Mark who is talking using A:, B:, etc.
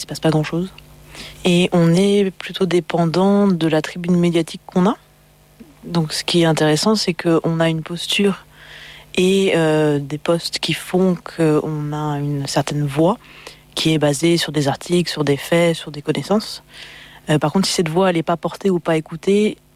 A: passe pas grand-chose. Et on est plutôt dépendant de la tribune médiatique qu'on a. Donc ce qui est intéressant, c'est qu'on a une posture et des posts qui font qu'on a une certaine voix qui est basée sur des articles, sur des faits, sur des connaissances. Par contre, si cette voix elle n'est pas portée ou pas écoutée,